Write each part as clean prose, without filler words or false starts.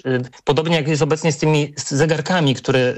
podobnie jak jest obecnie z tymi zegarkami, które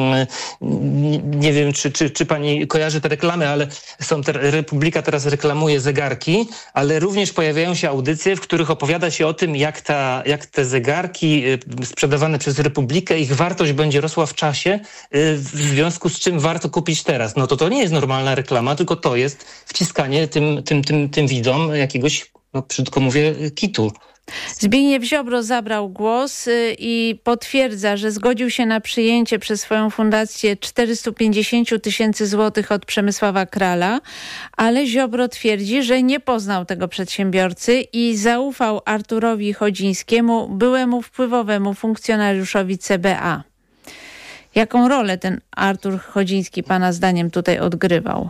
nie wiem, czy pani kojarzy te reklamy, ale Republika teraz reklamuje zegarki, ale również pojawiają się audycje, w których opowiada się o tym, jak te zegarki sprzedawane przez Republikę, ich wartość będzie rosła w czasie, w związku z czym warto kupić teraz. No to nie jest normalna reklama, tylko to jest wciskanie tym widzom jakiegoś, brzydko mówię, kitu. Zbigniew Ziobro zabrał głos i potwierdza, że zgodził się na przyjęcie przez swoją fundację 450 000 złotych od Przemysława Krala, ale Ziobro twierdzi, że nie poznał tego przedsiębiorcy i zaufał Arturowi Chodzińskiemu, byłemu wpływowemu funkcjonariuszowi CBA. Jaką rolę ten Artur Chodziński pana zdaniem tutaj odgrywał?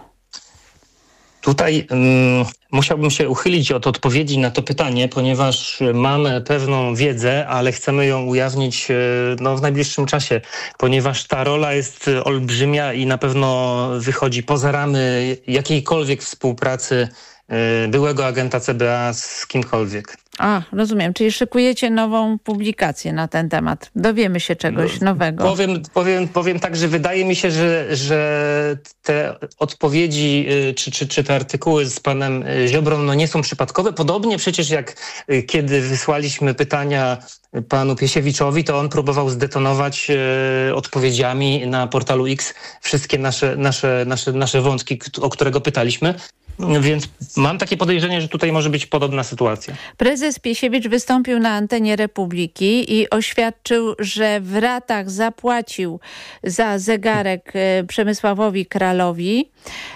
Tutaj musiałbym się uchylić od odpowiedzi na to pytanie, ponieważ mamy pewną wiedzę, ale chcemy ją ujawnić w najbliższym czasie, ponieważ ta rola jest olbrzymia i na pewno wychodzi poza ramy jakiejkolwiek współpracy byłego agenta CBA z kimkolwiek. Rozumiem. Czyli szykujecie nową publikację na ten temat. Dowiemy się czegoś nowego. Powiem tak, że wydaje mi się, że te odpowiedzi czy te artykuły z panem Ziobrą nie są przypadkowe. Podobnie przecież jak kiedy wysłaliśmy pytania panu Piesiewiczowi, to on próbował zdetonować odpowiedziami na portalu X wszystkie nasze wątki, o którego pytaliśmy. Więc mam takie podejrzenie, że tutaj może być podobna sytuacja. Prezes Piesiewicz wystąpił na antenie Republiki i oświadczył, że w ratach zapłacił za zegarek Przemysławowi Kralowi,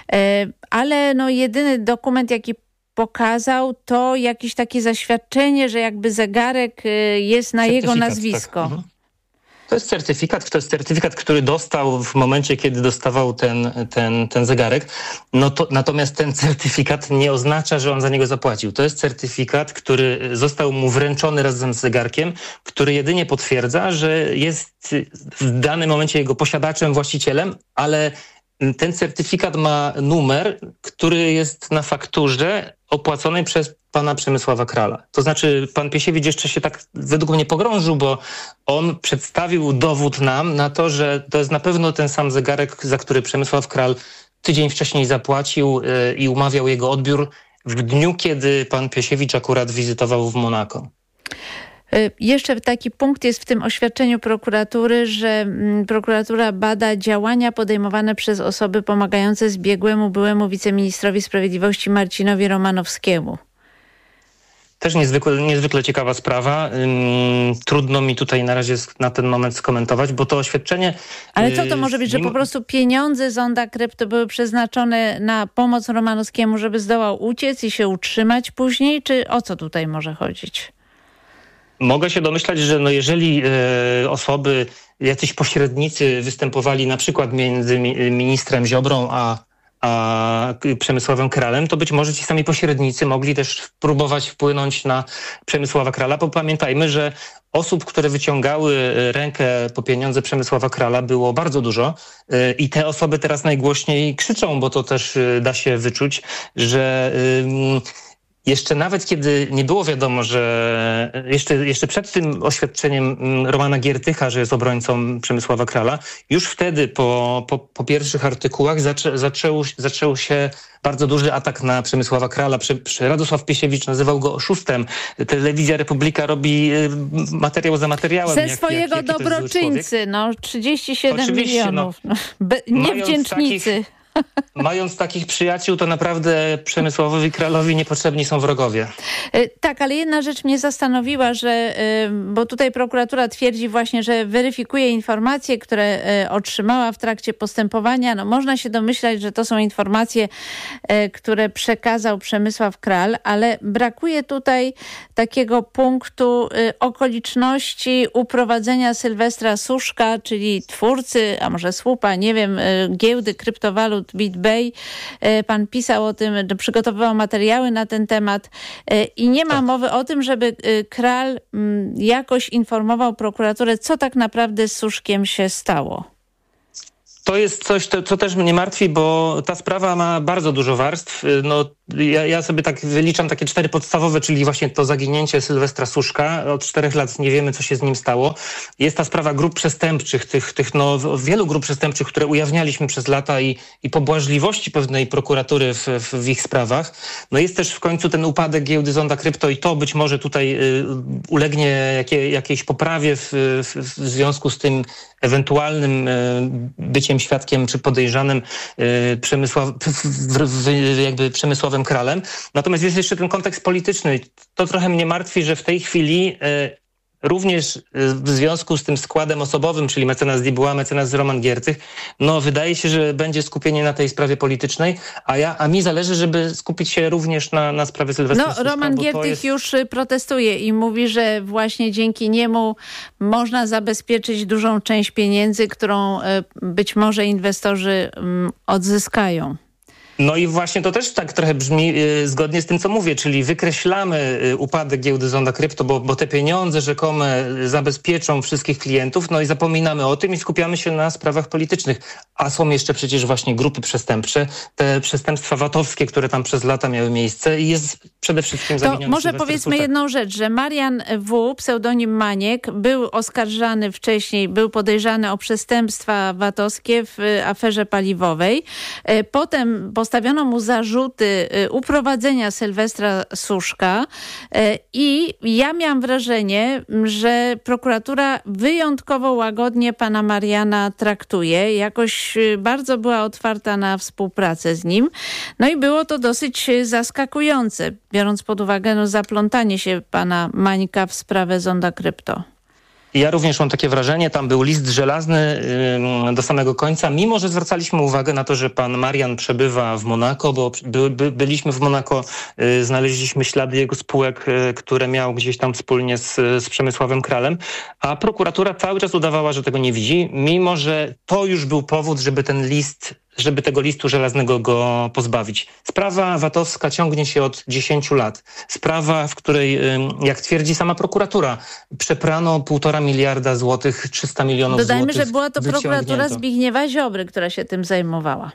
ale jedyny dokument, jaki pokazał, to jakieś takie zaświadczenie, że jakby zegarek jest na jego nazwisko. Tak. To jest certyfikat, który dostał w momencie, kiedy dostawał ten zegarek. Natomiast ten certyfikat nie oznacza, że on za niego zapłacił. To jest certyfikat, który został mu wręczony razem z zegarkiem, który jedynie potwierdza, że jest w danym momencie jego posiadaczem, właścicielem, ale ten certyfikat ma numer, który jest na fakturze opłaconej przez pana Przemysława Krala. To znaczy pan Piesiewicz jeszcze się tak według mnie pogrążył, bo on przedstawił dowód nam na to, że to jest na pewno ten sam zegarek, za który Przemysław Kral tydzień wcześniej zapłacił i umawiał jego odbiór w dniu, kiedy pan Piesiewicz akurat wizytował w Monako. Jeszcze taki punkt jest w tym oświadczeniu prokuratury, że prokuratura bada działania podejmowane przez osoby pomagające zbiegłemu byłemu wiceministrowi sprawiedliwości Marcinowi Romanowskiemu. Też niezwykle ciekawa sprawa. Trudno mi tutaj na razie na ten moment skomentować, bo to oświadczenie... Ale co to może być, że po prostu pieniądze z Onda Krypto były przeznaczone na pomoc Romanowskiemu, żeby zdołał uciec i się utrzymać później? Czy o co tutaj może chodzić? Mogę się domyślać, że jeżeli osoby, jacyś pośrednicy występowali na przykład między ministrem Ziobrą a Przemysławem Kralem, to być może ci sami pośrednicy mogli też próbować wpłynąć na Przemysława Krala, bo pamiętajmy, że osób, które wyciągały rękę po pieniądze Przemysława Krala było bardzo dużo i te osoby teraz najgłośniej krzyczą, bo to też da się wyczuć, że... Jeszcze nawet kiedy nie było wiadomo, że jeszcze przed tym oświadczeniem Romana Giertycha, że jest obrońcą Przemysława Krala, już wtedy po pierwszych artykułach zaczął się bardzo duży atak na Przemysława Krala. Radosław Piesiewicz nazywał go oszustem. Telewizja Republika robi materiał za materiałem. Ze swojego dobroczyńcy, 37 oczywiście, milionów. Niewdzięcznicy. Mając takich przyjaciół, to naprawdę Przemysławowi Kralowi niepotrzebni są wrogowie. Tak, ale jedna rzecz mnie zastanowiła, bo tutaj prokuratura twierdzi właśnie, że weryfikuje informacje, które otrzymała w trakcie postępowania. Można się domyślać, że to są informacje, które przekazał Przemysław Kral, ale brakuje tutaj takiego punktu okoliczności uprowadzenia Sylwestra Suszka, czyli twórcy, a może słupa, nie wiem, giełdy kryptowalut BitBay. Pan pisał o tym, przygotowywał materiały na ten temat i nie ma mowy o tym, żeby Kral jakoś informował prokuraturę, co tak naprawdę z Suszkiem się stało. To jest coś, co też mnie martwi, bo ta sprawa ma bardzo dużo warstw. ja sobie tak wyliczam takie 4 podstawowe, czyli właśnie to zaginięcie Sylwestra Suszka. Od 4 lat nie wiemy, co się z nim stało. Jest ta sprawa grup przestępczych, wielu grup przestępczych, które ujawnialiśmy przez lata i pobłażliwości pewnej prokuratury w ich sprawach. No jest też w końcu ten upadek giełdy Zonda Krypto i to być może tutaj ulegnie jakiejś poprawie w związku z tym ewentualnym byciem świadkiem czy podejrzanym Przemysławem Kralem. Natomiast jest jeszcze ten kontekst polityczny. To trochę mnie martwi, że w tej chwili również w związku z tym składem osobowym, czyli mecenas Dibuła, mecenas Roman Giertych, no wydaje się, że będzie skupienie na tej sprawie politycznej, a mi zależy, żeby skupić się również na sprawie Sylwestra Suszka. Roman Giertych już protestuje i mówi, że właśnie dzięki niemu można zabezpieczyć dużą część pieniędzy, którą być może inwestorzy odzyskają. No i właśnie to też tak trochę brzmi zgodnie z tym, co mówię, czyli wykreślamy upadek giełdy Zonda Krypto, bo te pieniądze rzekome zabezpieczą wszystkich klientów, no i zapominamy o tym i skupiamy się na sprawach politycznych. A są jeszcze przecież właśnie grupy przestępcze, te przestępstwa VAT-owskie, które tam przez lata miały miejsce i jest przede wszystkim zaginiony. To może powiedzmy jedną rzecz, że Marian W., pseudonim Maniek, był oskarżany wcześniej, był podejrzany o przestępstwa VAT-owskie w aferze paliwowej. Potem postawiono mu zarzuty uprowadzenia Sylwestra Suszka i ja miałam wrażenie, że prokuratura wyjątkowo łagodnie pana Mariana traktuje. Jakoś bardzo była otwarta na współpracę z nim. No i było to dosyć zaskakujące, biorąc pod uwagę zaplątanie się pana Mańka w sprawę Zonda Krypto. Ja również mam takie wrażenie, tam był list żelazny do samego końca, mimo że zwracaliśmy uwagę na to, że pan Marian przebywa w Monako, bo byliśmy w Monako, znaleźliśmy ślady jego spółek, które miał gdzieś tam wspólnie z Przemysławem Kralem, a prokuratura cały czas udawała, że tego nie widzi, mimo że to już był powód, żeby tego listu żelaznego go pozbawić. Sprawa VAT-owska ciągnie się od 10 lat. Sprawa, w której, jak twierdzi sama prokuratura, przeprano 1,5 miliarda złotych, 300 milionów złotych. Dodajmy, że była to prokuratura Zbigniewa Ziobry, która się tym zajmowała.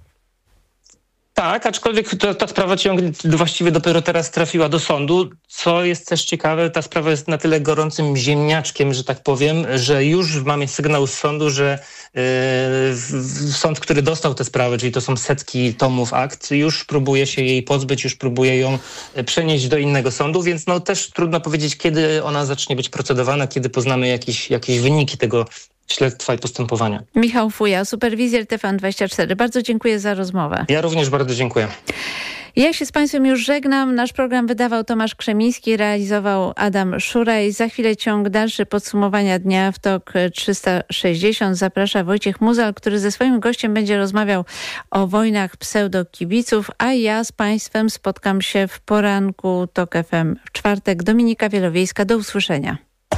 Tak, aczkolwiek ta sprawa właściwie dopiero teraz trafiła do sądu. Co jest też ciekawe, ta sprawa jest na tyle gorącym ziemniaczkiem, że tak powiem, że już mamy sygnał z sądu, że sąd, który dostał tę sprawę, czyli to są setki tomów akt, już próbuje się jej pozbyć, już próbuje ją przenieść do innego sądu, więc no też trudno powiedzieć, kiedy ona zacznie być procedowana, kiedy poznamy jakieś wyniki tego śledztwa i postępowania. Michał Fuja, superwizjer TVN24. Bardzo dziękuję za rozmowę. Ja również bardzo dziękuję. Ja się z Państwem już żegnam. Nasz program wydawał Tomasz Krzemiński, realizował Adam Szuraj. Za chwilę ciąg dalszy podsumowania dnia w TOK 360. Zaprasza Wojciech Muzal, który ze swoim gościem będzie rozmawiał o wojnach pseudokibiców, a ja z Państwem spotkam się w poranku TOK FM w czwartek. Dominika Wielowiejska. Do usłyszenia.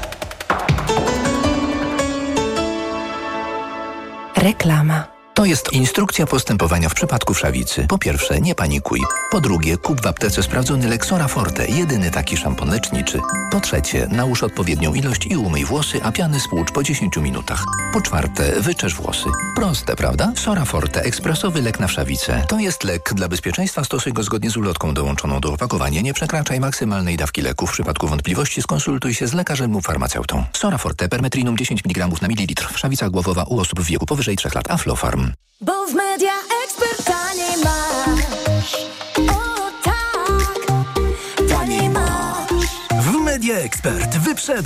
Reklama. To jest instrukcja postępowania w przypadku wszawicy. Po pierwsze, nie panikuj. Po drugie, kup w aptece sprawdzony Lexora Forte, jedyny taki szampon leczniczy. Po trzecie, nałóż odpowiednią ilość i umyj włosy, a piany spłucz po 10 minutach. Po czwarte, wyczesz włosy. Proste, prawda? Sora Forte, ekspresowy lek na wszawicę. To jest lek. Dla bezpieczeństwa stosuj go zgodnie z ulotką dołączoną do opakowania. Nie przekraczaj maksymalnej dawki leku. W przypadku wątpliwości skonsultuj się z lekarzem lub farmaceutą. Sora Forte, permetrinum 10 mg na mililitr. Wszawica głowowa u osób w wieku powyżej 3 lat. Aflofarm. Bo w Media Expert taniej masz. O tak, taniej masz. W Media Expert wyprzedaj.